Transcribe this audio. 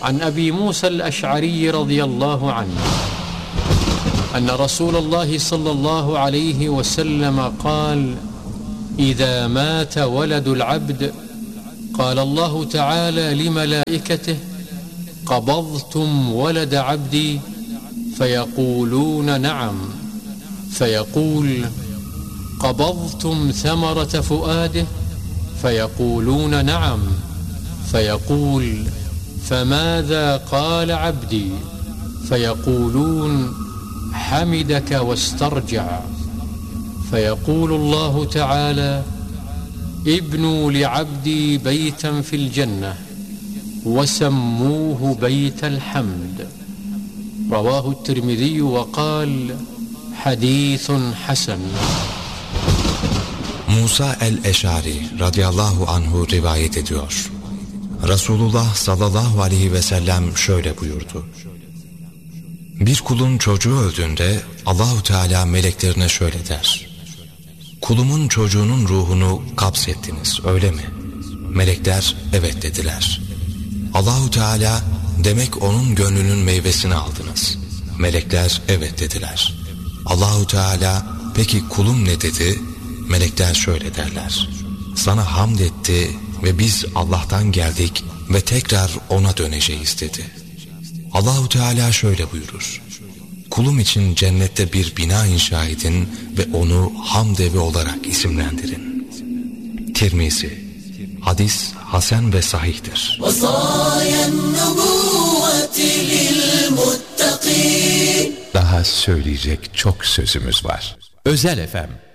عن أبي موسى الأشعري رضي الله عنه أن رسول الله صلى الله عليه وسلم قال: إذا مات ولد العبد قال الله تعالى لملائكته: قبضتم ولد عبدي؟ فيقولون: نعم. فيقول: قبضتم ثمرة فؤاده؟ فيقولون: نعم. فيقول: فماذا قال عبدي؟ فيقولون: حمدك واسترجع. فيقول الله تعالى: ابنوا لعبدي بيتا في الجنة وسموه بيت الحمد. رواه الترمذي وقال: حديث حسن. Musa el-Eşari radıyallahu anhu rivayet ediyor. Resulullah sallallahu aleyhi ve sellem şöyle buyurdu: Bir kulun çocuğu öldüğünde Allahu Teala meleklerine şöyle der: Kulumun çocuğunun ruhunu kapsettiniz, öyle mi? Melekler evet dediler. Allahu Teala: Demek onun gönlünün meyvesini aldınız. Melekler evet dediler. Allahu Teala: Peki kulum ne dedi? Melekler şöyle derler: Sana hamd etti ve biz Allah'tan geldik ve tekrar ona döneceğiz dedi. Allahu Teala şöyle buyurur: Kulum için cennette bir bina inşa edin ve onu hamd evi olarak isimlendirin. Tirmizi. Hadis hasen ve sahihtir. Daha söyleyecek çok sözümüz var. Özel FM